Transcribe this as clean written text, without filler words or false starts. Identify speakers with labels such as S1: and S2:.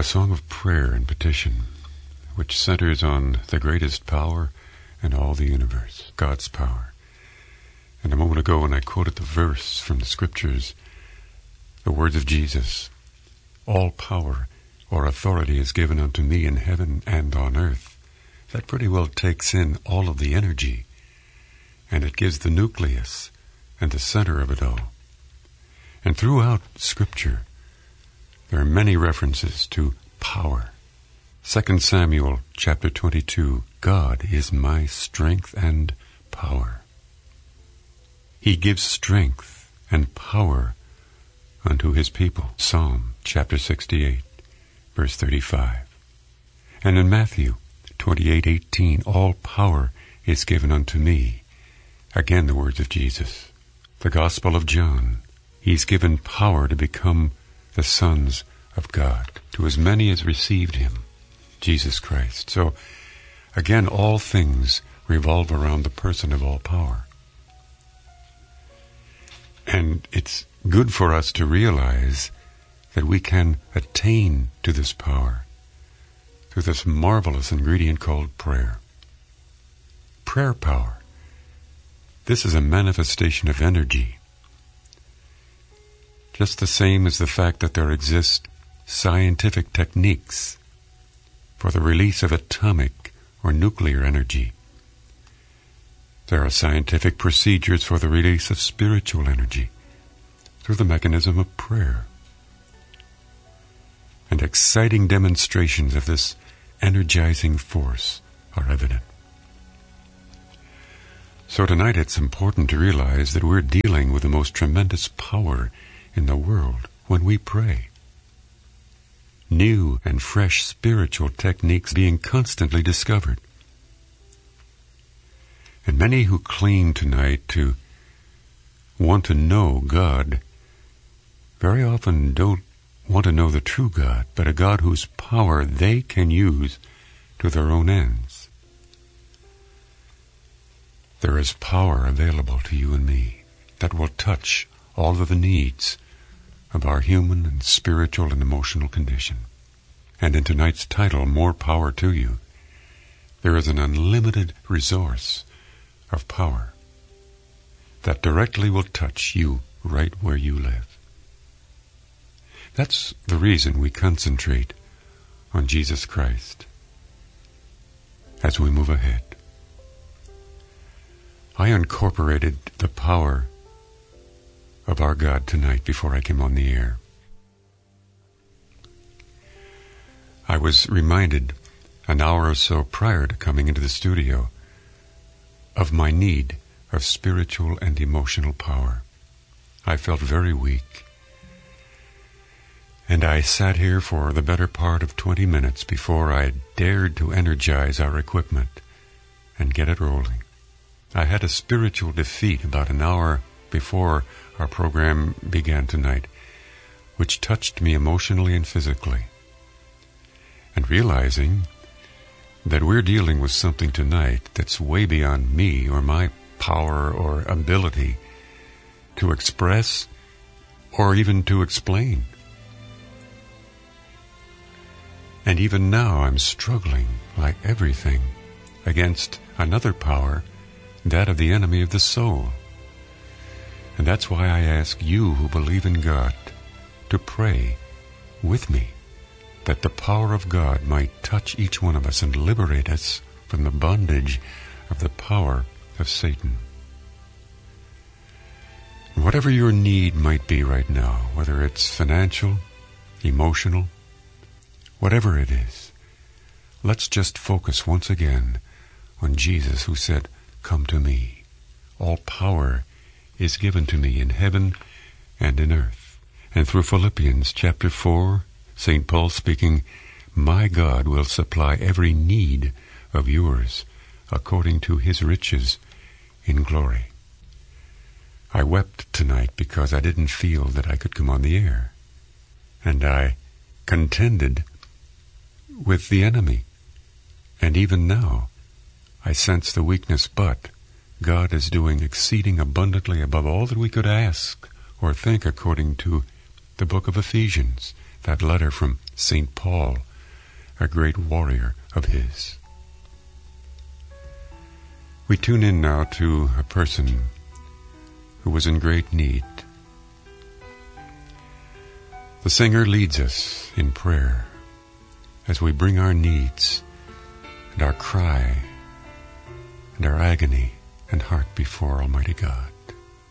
S1: a song of prayer and petition, which centers on the greatest power in all the universe, God's power. And a moment ago when I quoted the verse from the scriptures, the words of Jesus, all power or authority is given unto me in heaven and on earth, that pretty well takes in all of the energy, and it gives the nucleus and the center of it all. And throughout Scripture, there are many references to power. 2 Samuel chapter 22, God is my strength and power. He gives strength and power unto his people. Psalm chapter 68, verse 35. And in Matthew 28:18, all power is given unto me. Again, the words of Jesus. The Gospel of John, he's given power to become the sons of God, to as many as received him, Jesus Christ. So, again, all things revolve around the person of all power. And it's good for us to realize that we can attain to this power through this marvelous ingredient called prayer. Prayer power. This is a manifestation of energy. Just the same as the fact that there exist scientific techniques for the release of atomic or nuclear energy. There are scientific procedures for the release of spiritual energy through the mechanism of prayer. And exciting demonstrations of this energizing force are evident. So tonight it's important to realize that we're dealing with the most tremendous power in the world when we pray. New and fresh spiritual techniques being constantly discovered. And many who claim tonight to want to know God very often don't want to know the true God, but a God whose power they can use to their own ends. There is power available to you and me that will touch all of the needs of our human and spiritual and emotional condition. And in tonight's title, More Power to You, there is an unlimited resource of power that directly will touch you right where you live. That's the reason we concentrate on Jesus Christ as we move ahead. I incorporated the power of our God tonight before I came on the air. I was reminded an hour or so prior to coming into the studio of my need of spiritual and emotional power. I felt very weak. And I sat here for the better part of 20 minutes before I dared to energize our equipment and get it rolling. I had a spiritual defeat about an hour before our program began tonight, which touched me emotionally and physically. And realizing that we're dealing with something tonight that's way beyond me or my power or ability to express or even to explain. And even now I'm struggling, like everything, against another power, that of the enemy of the soul. And that's why I ask you who believe in God to pray with me that the power of God might touch each one of us and liberate us from the bondage of the power of Satan. Whatever your need might be right now, whether it's financial, emotional, whatever it is, let's just focus once again on Jesus who said, "Come to me. All power is given to me in heaven and in earth." And through Philippians chapter 4, St. Paul speaking, "My God will supply every need of yours according to his riches in glory." I wept tonight because I didn't feel that I could come on the air. And I contended with the enemy. And even now, I sense the weakness, but God is doing exceeding abundantly above all that we could ask or think according to the book of Ephesians, that letter from St. Paul, a great warrior of his. We tune in now to a person who was in great need. The singer leads us in prayer as we bring our needs and our cry and our agony and heart before Almighty God.